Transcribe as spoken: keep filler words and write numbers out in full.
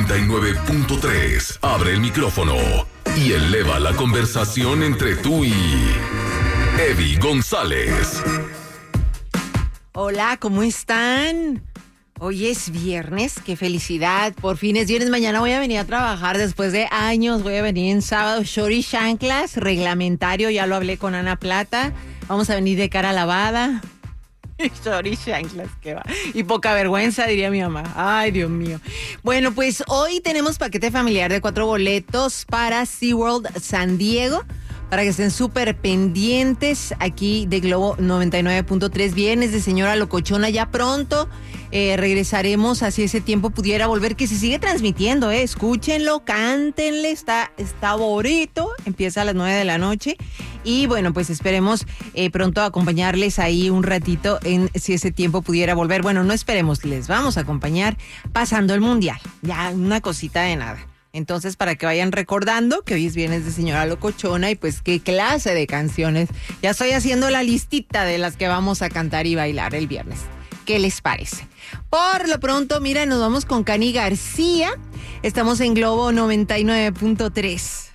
noventa y nueve punto tres. Abre el micrófono y eleva la conversación entre tú y Eddie González. Hola, ¿cómo están? Hoy es viernes, qué felicidad, por fin es viernes, mañana voy a venir a trabajar después de años, voy a venir en sábado, short y chanclas, reglamentario, ya lo hablé con Ana Plata, vamos a venir de cara lavada, short y chanclas, qué va, y poca vergüenza diría mi mamá, ay Dios mío. Bueno, pues hoy tenemos paquete familiar de cuatro boletos para SeaWorld San Diego, para que estén súper pendientes aquí de Globo noventa y nueve punto tres. Viernes de Señora Locochona, ya pronto eh, regresaremos, así ese tiempo pudiera volver, que se sigue transmitiendo, eh. Escúchenlo, cántenle, está, está bonito, empieza a las nueve de la noche. Y bueno, pues esperemos eh, pronto acompañarles ahí un ratito en si ese tiempo pudiera volver. Bueno, no esperemos, les vamos a acompañar pasando el Mundial, ya una cosita de nada. Entonces, para que vayan recordando que hoy es viernes de Señora Locochona y pues qué clase de canciones. Ya estoy haciendo la listita de las que vamos a cantar y bailar el viernes. ¿Qué les parece? Por lo pronto, mira, nos vamos con Cani García. Estamos en Globo noventa y nueve punto tres.